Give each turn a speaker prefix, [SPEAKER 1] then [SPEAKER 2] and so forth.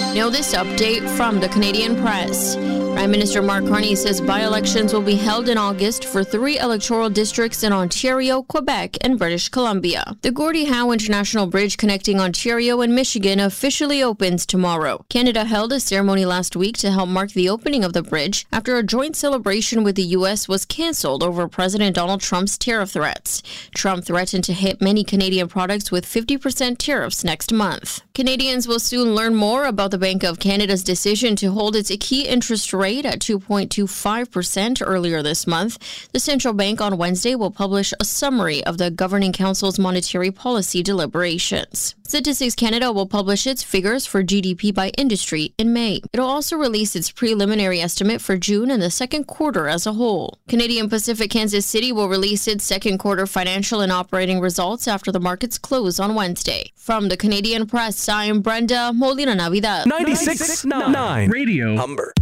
[SPEAKER 1] Now this update from the Canadian Press. Prime Minister Mark Carney says by-elections will be held in August for 3 electoral districts in Ontario, Quebec, and British Columbia. The Gordie Howe International Bridge connecting Ontario and Michigan officially opens tomorrow. Canada held a ceremony last week to help mark the opening of the bridge after a joint celebration with the U.S. was cancelled over President Donald Trump's tariff threats. Trump threatened to hit many Canadian products with 50% tariffs next month. Canadians will soon learn more about the Bank of Canada's decision to hold its key interest rate at 2.25% earlier this month. The central bank on Wednesday will publish a summary of the Governing Council's monetary policy deliberations. Statistics Canada will publish its figures for GDP by industry in May. It'll also release its preliminary estimate for June and the second quarter as a whole. Canadian Pacific Kansas City will release its second quarter financial and operating results after the markets close on Wednesday. From the Canadian Press, I'm Brenda Molina Navidad.
[SPEAKER 2] 96.9 Radio Humber.